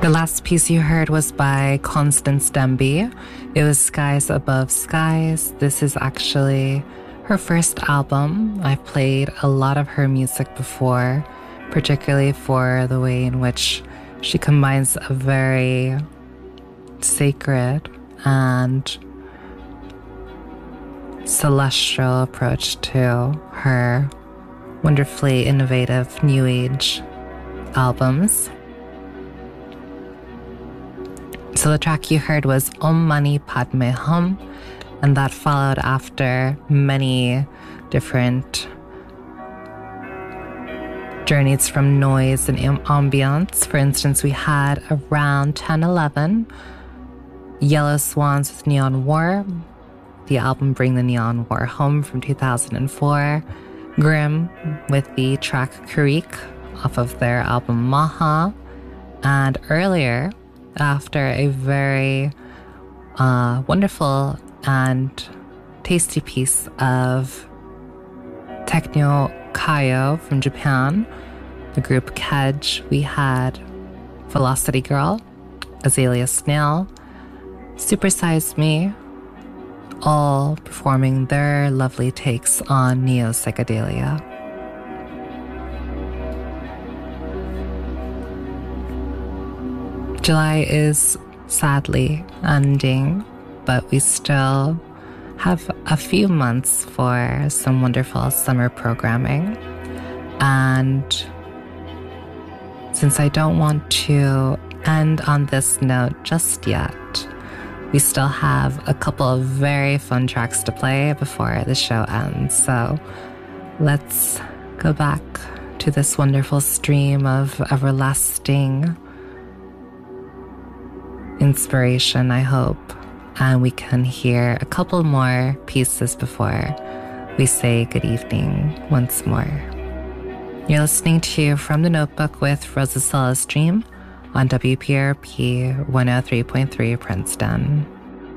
The last piece you heard was by Constance Demby. It was Skies Above Skies. This is actually her first album. I've played a lot of her music before, particularly for the way in which she combines a very sacred and celestial approach to her wonderfully innovative new age albums. So the track you heard was Om Mani Padme Hum, and that followed after many different journeys from noise and ambience. For instance, we had around 10-11 Yellow Swans with Neon War, the album Bring the Neon War Home from 2004, Grimm with the track Karik off of their album Maha, and earlier, after a very wonderful and tasty piece of Techno Kayo from Japan, the group Kedge, we had Velocity Girl, Azalea Snail, Supersize Me, all performing their lovely takes on neo psychedelia. July is sadly ending, but we still have a few months for some wonderful summer programming. And since I don't want to end on this note just yet, we still have a couple of very fun tracks to play before the show ends. So let's go back to this wonderful stream of everlasting inspiration, I hope, and we can hear a couple more pieces before we say good evening once more. You're listening to From the Notebook with Rosa Solis Dream on WPRP 103.3 Princeton.